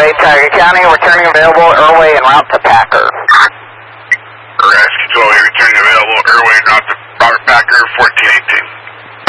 Gateway, Tioga County, returning available, Airway en route to Packer. Rescue 12, you're returning available, Airway en route to